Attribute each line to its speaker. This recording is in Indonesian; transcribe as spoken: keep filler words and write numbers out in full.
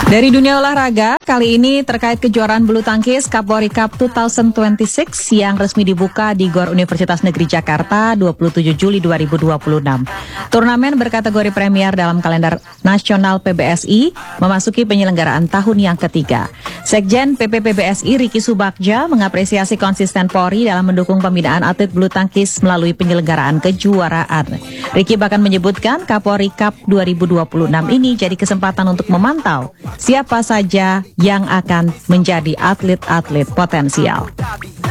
Speaker 1: Dari dunia olahraga, kali ini terkait kejuaraan bulu tangkis Kapolri Cup dua ribu dua puluh enam yang resmi dibuka di Gor Universitas Negeri Jakarta dua puluh tujuh Juli dua ribu dua puluh enam. Turnamen berkategori premier dalam kalender nasional P B S I memasuki penyelenggaraan tahun yang ketiga. Sekjen P P P B S I Riki Subagja mengapresiasi konsisten Polri dalam mendukung pembinaan atlet bulu tangkis melalui penyelenggaraan kejuaraan. Riki bahkan menyebutkan Kapolri Cup dua ribu dua puluh enam ini jadi kesempatan untuk memantau siapa saja yang akan menjadi atlet-atlet potensial.